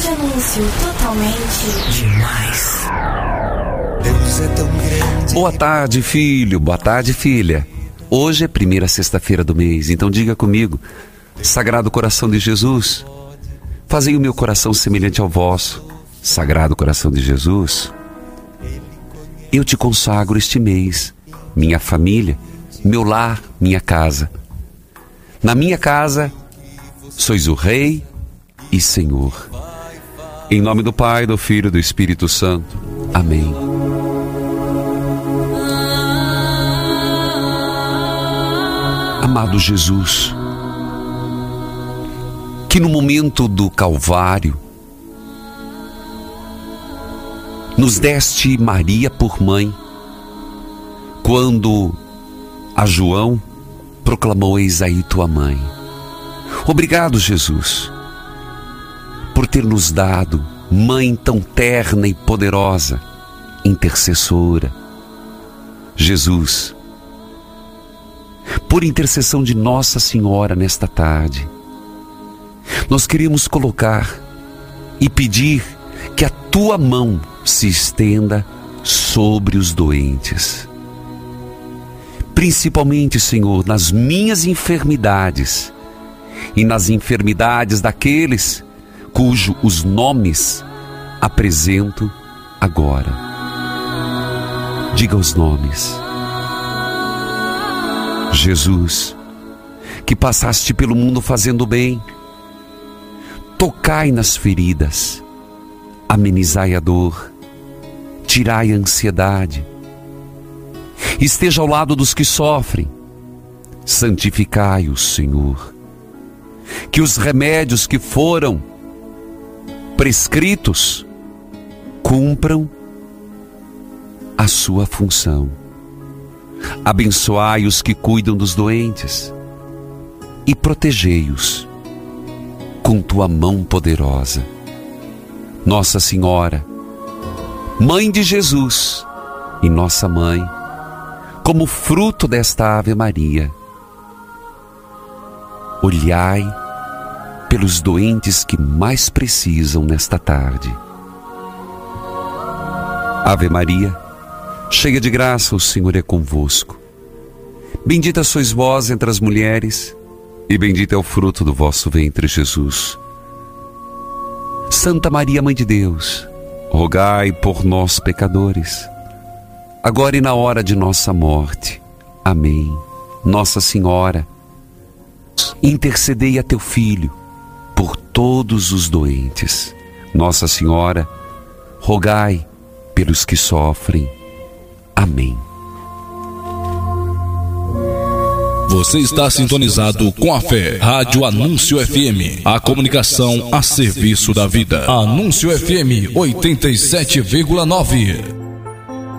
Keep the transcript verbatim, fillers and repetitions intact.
anúncio totalmente demais. Deus é tão grande. Boa tarde, filho. Boa tarde, filha. Hoje é primeira sexta-feira do mês, então diga comigo: Sagrado Coração de Jesus, fazei o meu coração semelhante ao vosso. Sagrado Coração de Jesus, eu te consagro este mês, minha família, meu lar, minha casa. Na minha casa, sois o Rei e Senhor. Em nome do Pai, do Filho e do Espírito Santo. Amém. Amado Jesus, que no momento do Calvário nos deste Maria por mãe, quando a João proclamou: eis aí tua mãe. Obrigado, Jesus, por ter nos dado mãe tão terna e poderosa, intercessora. Jesus, por intercessão de Nossa Senhora nesta tarde, nós queremos colocar e pedir que a tua mão se estenda sobre os doentes. Principalmente, Senhor, nas minhas enfermidades e nas enfermidades daqueles cujos os nomes apresento agora. Diga os nomes. Jesus, que passaste pelo mundo fazendo bem, tocai nas feridas, amenizai a dor, tirai a ansiedade, esteja ao lado dos que sofrem, santificai-os, Senhor. Que os remédios que foram prescritos cumpram a sua função. Abençoai os que cuidam dos doentes e protegei-os com tua mão poderosa. Nossa Senhora, Mãe de Jesus e nossa Mãe, como fruto desta Ave Maria, olhai pelos doentes que mais precisam nesta tarde. Ave Maria, cheia de graça, o Senhor é convosco. Bendita sois vós entre as mulheres, e bendito é o fruto do vosso ventre, Jesus. Santa Maria, Mãe de Deus, rogai por nós, pecadores, agora e na hora de nossa morte. Amém. Nossa Senhora, intercedei a teu Filho por todos os doentes. Nossa Senhora, rogai pelos que sofrem. Amém. Você está sintonizado com a fé. Rádio Anúncio F M. A comunicação a serviço da vida. Anúncio F M oitenta e sete vírgula nove.